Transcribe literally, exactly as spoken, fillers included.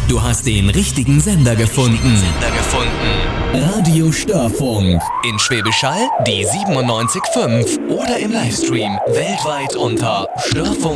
Du hast den richtigen Sender gefunden. Sender gefunden. Radio Störfunk. In Schwäbisch Hall die siebenundneunzig Komma fünf oder im Livestream weltweit unter störfunk